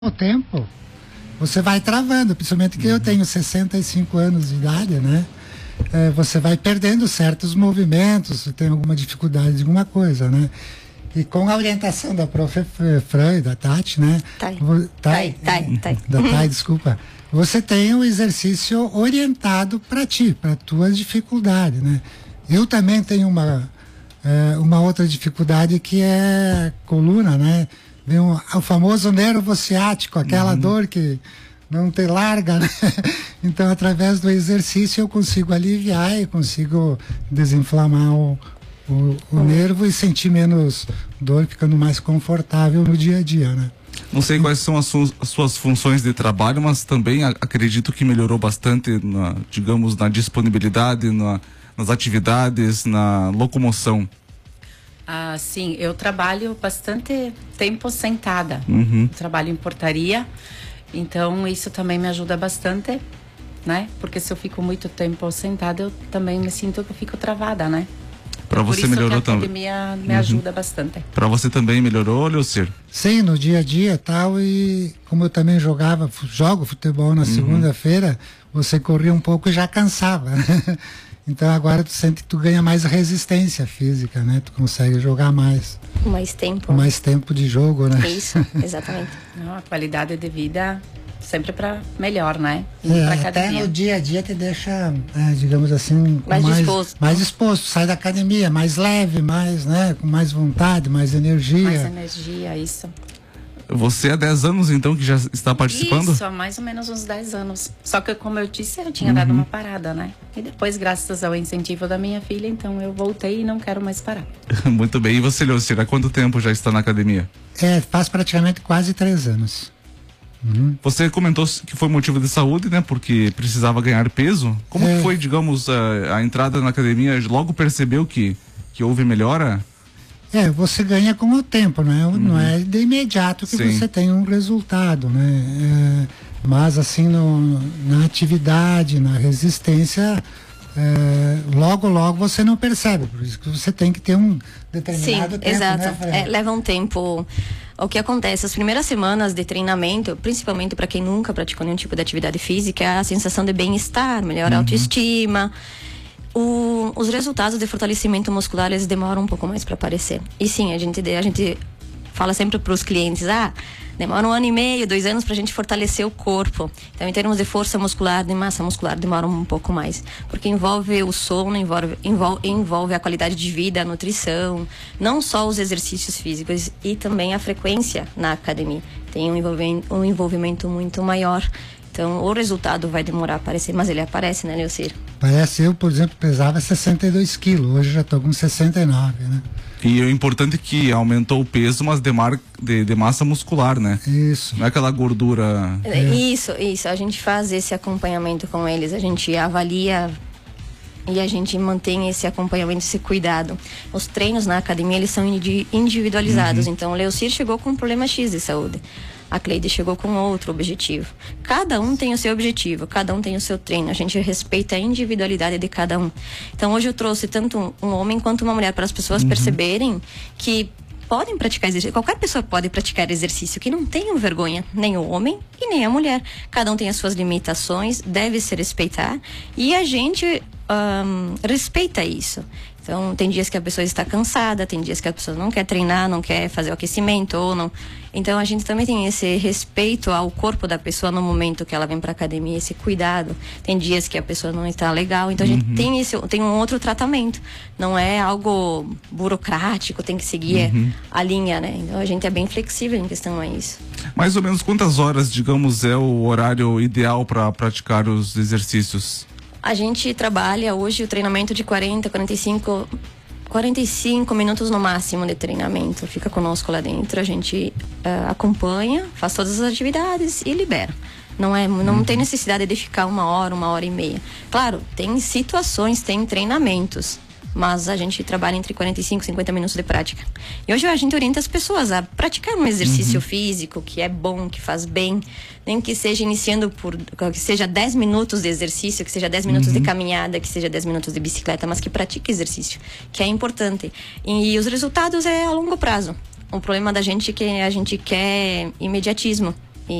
o tempo, você vai travando, principalmente que eu tenho 65 anos de idade, né? Você vai perdendo certos movimentos, você tem alguma dificuldade de alguma coisa, né? E com a orientação da prof. Fran, da Tati, né? Thay. Da Thay, desculpa. Você tem um exercício orientado para ti, para tuas dificuldades, né? Eu também tenho uma outra dificuldade que é coluna, né? Vem o famoso nervo ciático, aquela dor que não te larga, né? Então, através do exercício eu consigo aliviar e consigo desinflamar o nervo e sentir menos dor, ficando mais confortável no dia a dia, né? Não sei quais são as suas funções de trabalho, mas também acredito que melhorou bastante, digamos, na disponibilidade, nas atividades, na locomoção. Sim, eu trabalho bastante tempo sentada. Trabalho em portaria, então isso também me ajuda bastante, né? Porque se eu fico muito tempo sentada, eu também me sinto que eu fico travada, né? Para você melhorou também? A academia me ajuda bastante. Para você também melhorou, Leocir? Sim, no dia a dia tal, e como eu também jogo futebol na segunda-feira, você corria um pouco e já cansava. Então agora tu sente que tu ganha mais resistência física, né? Tu consegue jogar mais. Com mais tempo. Com mais tempo de jogo, né? Isso, exatamente. A qualidade de vida sempre para melhor, né? Até no dia a dia te deixa, digamos assim, mais disposto. Sai da academia, mais leve, mais, né? Com mais vontade, mais energia. Mais energia, isso. Você há 10 anos, então, que já está participando? Isso, há mais ou menos uns 10 anos. Só que, como eu disse, eu tinha dado uma parada, né? E depois, graças ao incentivo da minha filha, então eu voltei e não quero mais parar. Muito bem. E você, Leocir, há quanto tempo já está na academia? Faz praticamente quase 3 anos. Você comentou que foi motivo de saúde, né? Porque precisava ganhar peso. Como foi, digamos, a entrada na academia? Logo percebeu que houve melhora? Você ganha com o tempo, né? Não é de imediato que você tem um resultado, né? Mas assim, na atividade, na resistência, logo você não percebe. Por isso que você tem que ter um determinado tempo. Sim, exato. Né, leva um tempo. O que acontece, as primeiras semanas de treinamento, principalmente para quem nunca praticou nenhum tipo de atividade física, é a sensação de bem-estar, melhor autoestima. Os resultados de fortalecimento muscular, eles demoram um pouco mais para aparecer. E sim, a gente fala sempre para os clientes, demora 1 ano e meio, 2 anos para a gente fortalecer o corpo. Então, em termos de força muscular, de massa muscular, demora um pouco mais. Porque envolve o sono, envolve a qualidade de vida, a nutrição, não só os exercícios físicos, e também a frequência na academia. Tem um envolvimento muito maior. Então, o resultado vai demorar a aparecer, mas ele aparece, né, Leocir? Parece, eu, por exemplo, pesava 62 quilos, hoje já estou com 69, né? E o importante é que aumentou o peso, mas de massa muscular, né? Isso. Não é aquela gordura... Isso. A gente faz esse acompanhamento com eles, a gente avalia e a gente mantém esse acompanhamento, esse cuidado. Os treinos na academia, eles são individualizados. Então, o Leocir chegou com um problema X de saúde. A Cleide chegou com outro objetivo. Cada um tem o seu objetivo, cada um tem o seu treino. A gente respeita a individualidade de cada um. Então, hoje eu trouxe tanto um homem quanto uma mulher para as pessoas perceberem que podem praticar exercício. Qualquer pessoa pode praticar exercício, que não tenham vergonha, nem o homem e nem a mulher. Cada um tem as suas limitações, deve se respeitar. E a gente respeita isso. Então, tem dias que a pessoa está cansada, tem dias que a pessoa não quer treinar, não quer fazer o aquecimento ou não. Então, a gente também tem esse respeito ao corpo da pessoa no momento que ela vem para academia, esse cuidado. Tem dias que a pessoa não está legal, então a gente tem um outro tratamento. Não é algo burocrático, tem que seguir a linha, né? Então, a gente é bem flexível em questão a isso. Mais ou menos quantas horas, digamos, é o horário ideal para praticar os exercícios? A gente trabalha hoje o treinamento de 45 minutos no máximo de treinamento. Fica conosco lá dentro, a gente acompanha, faz todas as atividades e libera. Não tem necessidade de ficar 1 hora e meia. Claro, tem situações, tem treinamentos, mas a gente trabalha entre 45 e 50 minutos de prática. E hoje a gente orienta as pessoas a praticar um exercício físico que é bom, que faz bem, nem que seja que seja 10 minutos de exercício, que seja 10 minutos de caminhada, que seja 10 minutos de bicicleta, mas que pratique exercício, que é importante. E os resultados é a longo prazo. O problema da gente é que a gente quer imediatismo.